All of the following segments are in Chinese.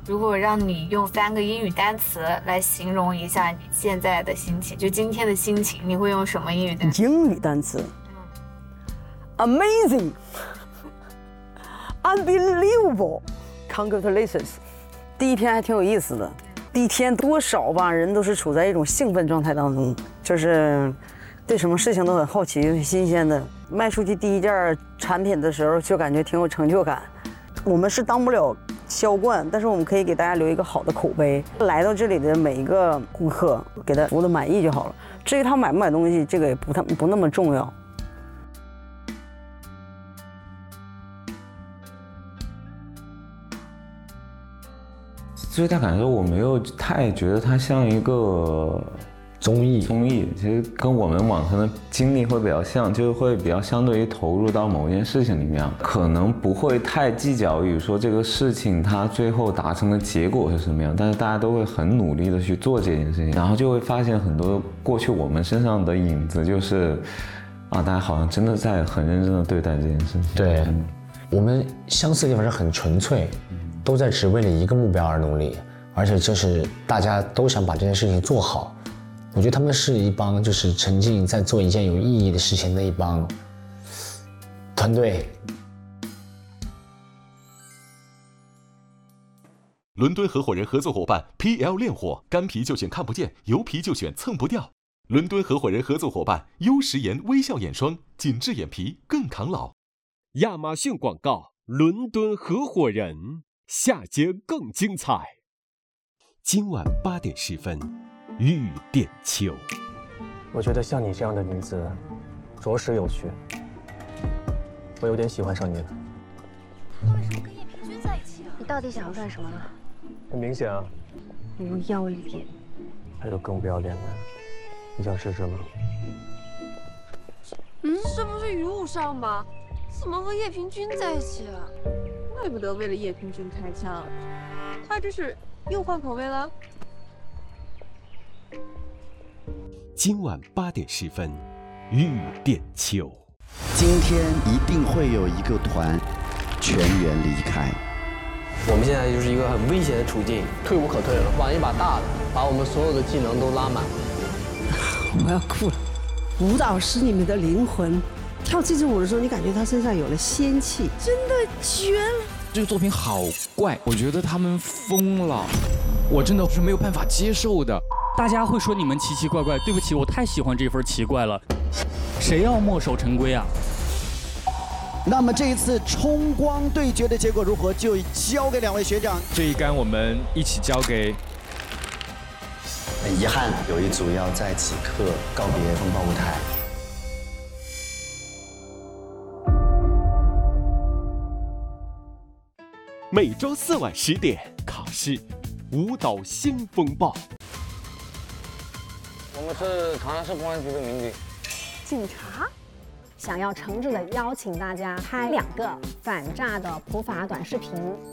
如果让你用3个英语单词来形容一下你现在的心情，就今天的心情，你会用什么英语单词？ 英语单词 ，amazing， unbelievable， congratulations。第一天还挺有意思的，第一天多少吧，人都是处在一种兴奋状态当中，就是对什么事情都很好奇、很新鲜的。卖出去第一件产品的时候，就感觉挺有成就感。我们是当不了销冠，但是我们可以给大家留一个好的口碑。来到这里的每一个顾客，给他服务的满意就好了。至于他买不买东西，这个也不那么重要。 最大感受我没有太觉得它像一个综艺，其实跟我们网上的经历会比较像，就会比较相对于投入到某件事情里面，可能不会太计较于说这个事情它最后达成的结果是什么样，但是大家都会很努力的去做这件事情，然后就会发现很多过去我们身上的影子，就是大家好像真的在很认真的对待这件事情。 对，我们相似的地方是很纯粹，都在只为了一个目标而努力，而且就是大家都想把这件事情做好。我觉得他们是一帮就是沉浸在做一件有意义的事情的一帮团队。 伦敦合伙人合作伙伴 PL 炼火，干皮就选看不见，油皮就选蹭不掉。伦敦合伙人合作伙伴优时颜微笑眼霜，紧致眼皮更抗老。 亚马逊广告，伦敦合伙人，下节更精彩。今晚8点10分。玉点秋， 我觉得像你这样的女子，着实有趣。我有点喜欢上你了。 为什么跟叶平君在一起啊？你到底想要干什么呢？ 很明显啊。 不要脸。 还有更不要脸的，你想试试吗？ 这不是于无上吗？怎么和叶平君在一起啊？怪不得为了叶平君开枪，他这是又换口味了。 今晚8点10分，玉点秋。 今天一定会有一个团全员离开。 我们现在就是一个很危险的处境，退无可退了，玩一把大的，把我们所有的技能都拉满。 我要哭了。舞蹈是你们的灵魂，跳这支舞的时候，你感觉他身上有了仙气，真的绝了。 这个作品好怪，我觉得他们疯了，我真的是没有办法接受的。 大家会说你们奇奇怪怪，对不起，我太喜欢这份奇怪了。谁要墨守成规啊？ 那么这一次冲光对决的结果如何，就交给2位学长。 这一杆我们一起交给。 很遗憾，有一组要在此刻告别风暴舞台。 每周4晚10点，考试舞蹈新风暴。 我们是长沙市公安局的民警。 警察想要诚挚的邀请大家拍2个反诈的普法短视频。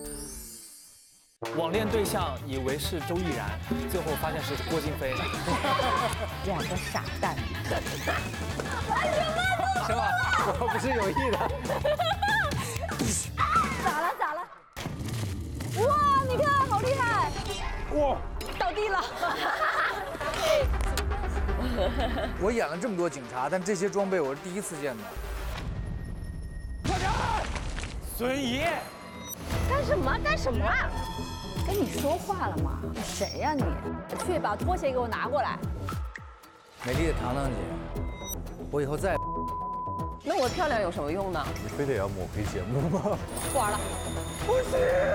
网恋对象以为是周毅然，最后发现是郭京飞。 2个傻蛋。 是吧？我不是有意的。 咋了？哇，你看，好厉害！ 哇， 倒地了。 我演了这么多警察，但这些装备我是第一次见的。 快点！孙怡， 干什么啊？跟你说话了吗？谁呀你？去把拖鞋给我拿过来。 美丽的糖糖姐，我以后再…… 那我漂亮有什么用呢？ 你非得要抹黑节目吗？ 不玩了。 不行。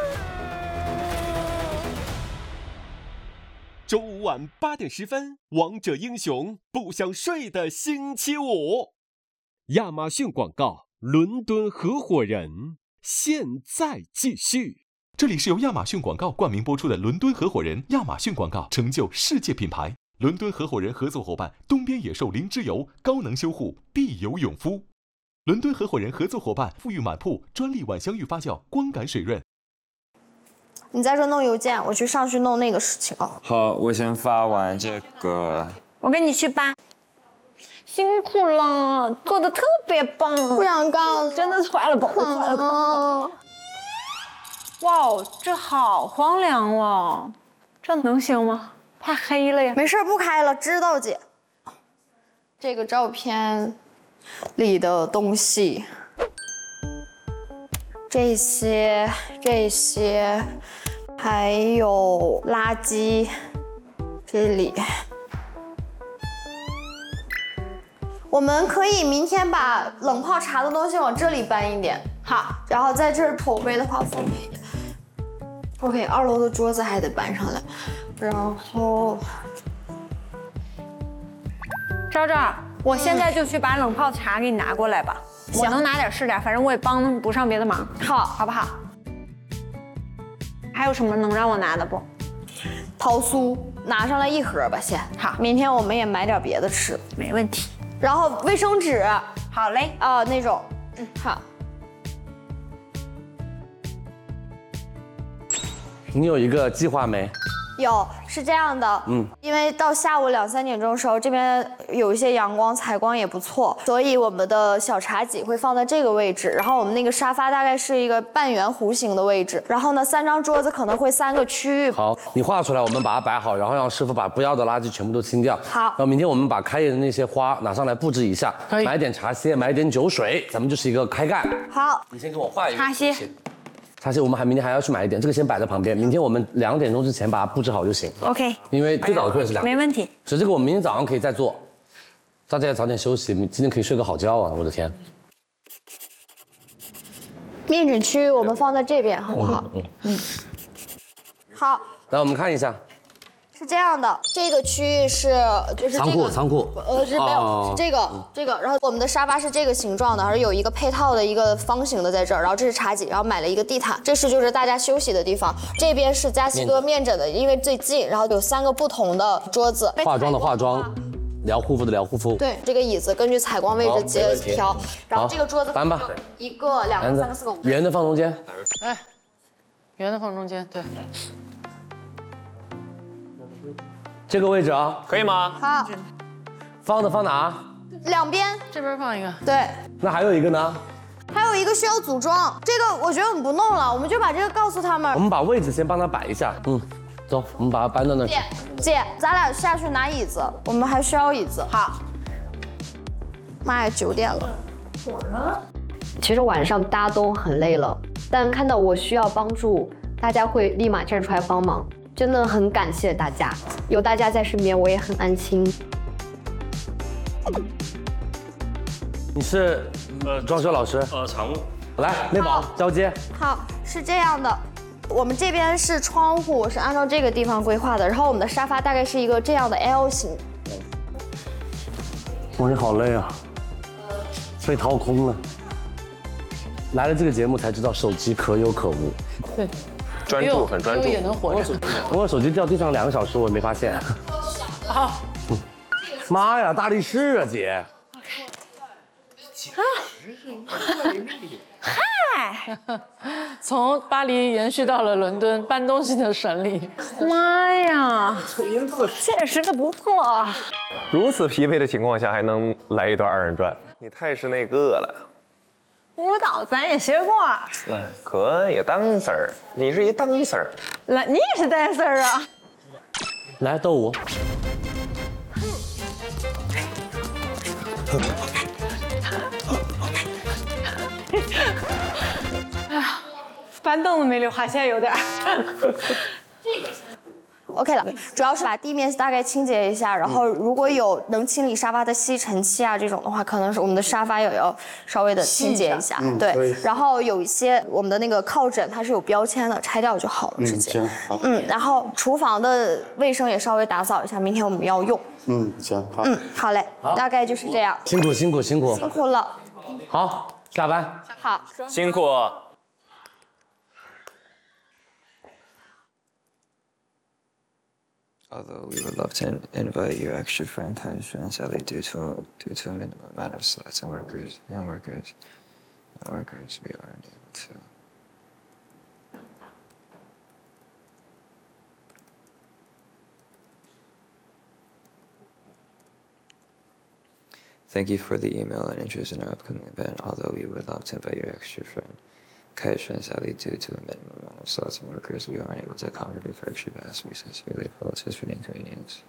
周5晚8点10分，王者英雄不想睡的星期五。亚马逊广告，伦敦合伙人，现在继续。 这里是由亚马逊广告冠名播出的伦敦合伙人，亚马逊广告成就世界品牌。伦敦合伙人合作伙伴东边野兽灵芝油，高能修护，必有永肤。伦敦合伙人合作伙伴馥郁满铺专利晚香玉发酵，光感水润。 你在这弄邮件，我去上去弄那个事情了。 好，我先发完这个。 我跟你去吧。 辛苦了，做的特别棒。 不想干了， 真的是坏了狗，坏了狗。 哇，这好荒凉哦，这能行吗？太黑了呀。 没事，不开了，知道姐。这个照片里的东西，这些，还有垃圾，这里。我们可以明天把冷泡茶的东西往这里搬一点，好，然后在这儿口碑的话放一点。OK， 2楼的桌子还得搬上来，然后。 昭昭，我现在就去把冷泡茶给你拿过来吧。我能拿点是点，反正我也帮不上别的忙。好不好？还有什么能让我拿的不？ 桃酥拿上来1盒吧，先。好，明天我们也买点别的吃。 没问题。 然后卫生纸， 好嘞。 那种，好。 你有一个计划没？ 有，是这样的，因为到下午2、3点钟的时候，这边有一些阳光，采光也不错，所以我们的小茶几会放在这个位置，然后我们那个沙发大概是一个半圆弧形的位置，然后呢，3张桌子可能会3个区域。 好，你画出来，我们把它摆好，然后让师傅把不要的垃圾全部都清掉。 好， 然后明天我们把开业的那些花拿上来布置一下，买点茶歇，买点酒水，咱们就是一个开干。 好， 你先给我画一个茶歇。 茶歇我们明天还要去买一点，这个先摆在旁边，明天我们2点钟之前把它布置好就行。 OK。 因为最早的客人是2点。 没问题。 所以这个我们明天早上可以再做，大家也早点休息，今天可以睡个好觉啊！我的天。 面纸区我们放在这边好不好？好。 来，我们看一下。 是这样的，这个区域是就是仓库， 是没有，是这个，然后我们的沙发是这个形状的，而有一个配套的一个方形的在这儿，然后这是茶几，然后买了一个地毯，这是就是大家休息的地方，这边是嘉熙哥面诊的，因为最近，然后有3个不同的桌子， 化妆的化妆，聊护肤的聊护肤， 对，这个椅子根据采光位置调，然后这个桌子搬吧 ，1个、2个、3个、4个、5个， 圆的放中间， 圆的放中间，对。 这个位置啊， 可以吗？ 好， 放哪 ？2边， 这边放一个。 对。 那还有一个呢？ 还有一个需要组装，这个我觉得我们不弄了，我们就把这个告诉他们。 我们把位置先帮他摆一下，走，我们把它搬到那儿。 姐，咱俩下去拿椅子，我们还需要椅子。好。妈呀，9点了。 其实晚上大家都很累了，但看到我需要帮助，大家会立马站出来帮忙。真的很感谢大家，有大家在身边，我也很安心。 你是装修老师？ 常务。 来，内保交接。 好，是这样的，我们这边是窗户，我是按照这个地方规划的，然后我们的沙发大概是一个这样的 L 型。 哇，你好累啊，被掏空了。来了这个节目才知道手机可有可无。 对。 专注，很专注。 也能活着。 我手机掉地上2个小时，我也没发现。 好。 妈呀，大力士啊，姐！ 嗨，从巴黎延续到了伦敦，搬东西的神力。 妈呀，这实的不错。 如此疲惫的情况下，还能来一段2人转，你太是那个了。 舞蹈咱也学过， 可以dancer，你是一dancer， 来，你也是 dancer 啊？ 来斗舞。 哎呀，搬凳子没留下，现在有点。 OK 了，主要是把地面大概清洁一下，然后如果有能清理沙发的吸尘器啊这种的话，可能是我们的沙发也要稍微的清洁一下，对。然后有一些我们的那个靠枕它是有标签的，拆掉就好了，直接。 行，好。 然后厨房的卫生也稍微打扫一下，明天我们要用。 行，好。 好嘞，大概就是这样。 辛苦辛苦辛苦。 辛苦了。 好，下班。 好。 辛苦。 Although we would love to invite your extra friend Taisha and Sally due to a minimum amount of slots and young workers, we aren't able to. Thank you for the email and interest in our upcoming event. Although we would love to invite your extra friend 开选下里 due to a minimum amount of slots and workers, we are unable to accommodate for extra capacity since we leave relatives for the inconvenience.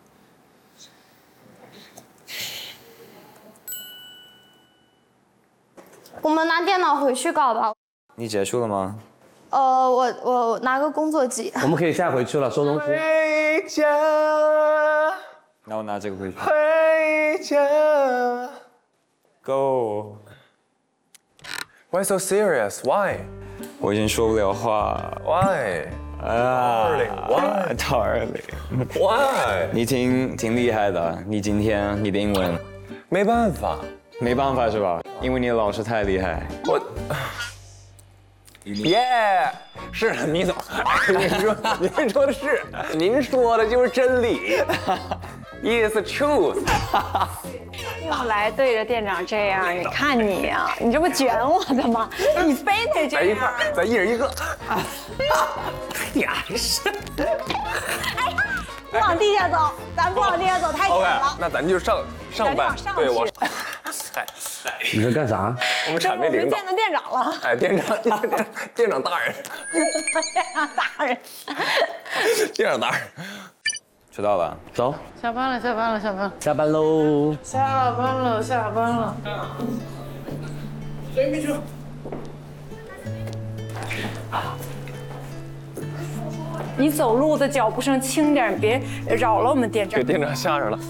我们拿电脑回去搞吧。 你结束了吗？ 我拿个工作机。 我们可以下回去了，收东西。 回家。 那我拿这个回去。 回家。 Go. Why so serious? Why? 我已经说不了话。 Why? Darling, Darling. Why? 你挺厉害的，你今天你的英文。 没办法。 没办法是吧？因为你的老师太厉害。 我。耶，是的，米总。您说的是，您说的就是真理。Is truth。 又来对着店长这样，你看你呀，你这不卷我的吗？你非得这样。 在一块儿，咱一人一个。呀，是。 哎，不往地下走，咱不往地下走，太远了。 那咱就上班，对我。哎， 你在干啥？ 我们产品领导。 见到店长了。 哎，店长大人。 店长大人。 店长大人。 知道了， 走。 下班了，下班了，下班了。 下班喽。 下班了，下班了。谁没去？ 你走路的脚步声轻点，别扰了我们店长。 给店长吓着了。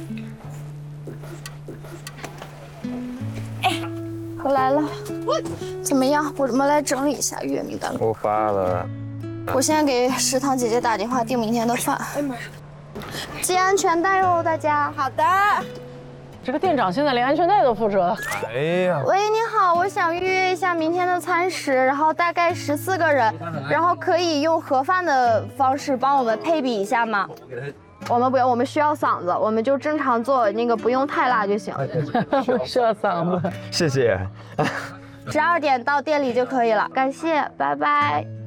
哎，回来了。怎么样？我们来整理一下月名单了。 我发了。 我现在给食堂姐姐打电话订明天的饭。哎妈！系安全带哦，大家。好的。 这个店长现在连安全带都负责。 哎呀。 喂，你好，我想预约一下明天的餐食，然后大概14个人，然后可以用盒饭的方式帮我们配比一下吗？我们不用，我们需要嗓子，我们就正常做那个，不用太辣就行。 需要嗓子。 谢谢。 12点到店里就可以了，感谢，拜拜。